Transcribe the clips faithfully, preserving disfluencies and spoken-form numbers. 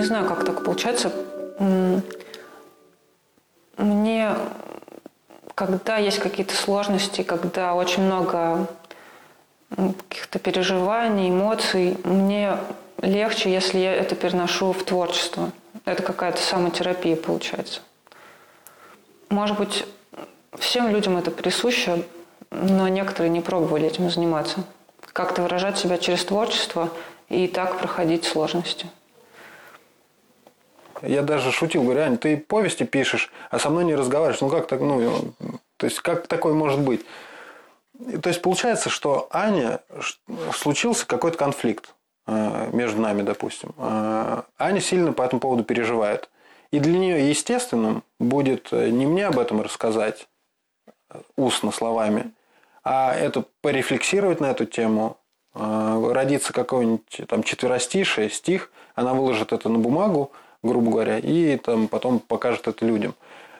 знаю, как так получается. Мне, когда есть какие-то сложности, когда очень много каких-то переживаний, эмоций, мне легче, если я это переношу в творчество. Это какая-то самотерапия получается. Может быть, всем людям это присуще, но некоторые не пробовали этим заниматься. Как-то выражать себя через творчество и так проходить сложности. Я даже шутил, говорю: Ань, ты повести пишешь, а со мной не разговариваешь. Ну как так, ну, то есть как такое может быть? То есть получается, что Аня, случился какой-то конфликт между нами, допустим. Аня сильно по этому поводу переживает. И для нее естественным будет не мне об этом рассказать устно, словами, а это порефлексировать на эту тему, родится какой-нибудь там четверостишее, стих, она выложит это на бумагу, грубо говоря, и там потом покажет это людям.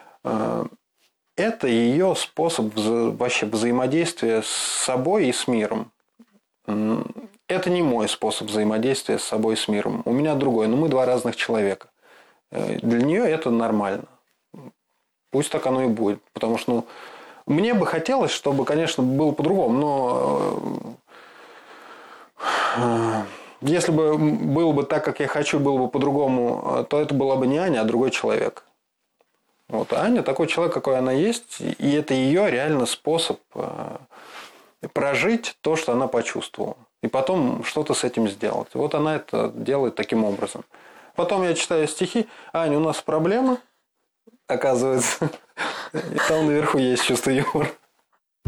Это ее способ вообще взаимодействия с собой и с миром. Это не мой способ взаимодействия с собой и с миром. У меня другой, но мы два разных человека. Для нее это нормально. Пусть так оно и будет. Потому что, ну, мне бы хотелось, чтобы, конечно, было по-другому, но если бы было бы так, как я хочу, было бы по-другому, то это была бы не Аня, а другой человек. Вот. А Аня такой человек, какой она есть, и это ее реально способ прожить то, что она почувствовала. И потом что-то с этим сделать. Вот она это делает таким образом. Потом я читаю стихи: Аня, у нас проблема, оказывается. И там наверху есть чувство юмора.